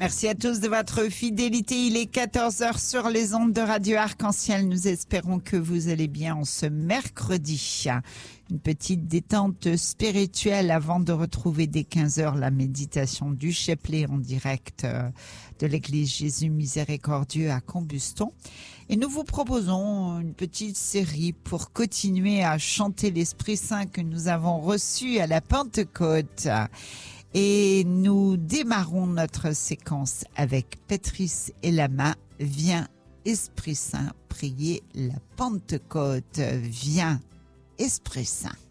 Merci à tous de votre fidélité. Il est 14 heures sur les ondes de Radio Arc-en-Ciel. Nous espérons que vous allez bien en ce mercredi. Une petite détente spirituelle avant de retrouver dès 15 heures la méditation du chapelet en direct de l'église Jésus Miséricordieux à Combuston. Et nous vous proposons une petite série pour continuer à chanter l'Esprit Saint que nous avons reçu à la Pentecôte. Et nous démarrons notre séquence avec Patrice et Lama. Viens, Esprit Saint, prier la Pentecôte. Viens, Esprit Saint.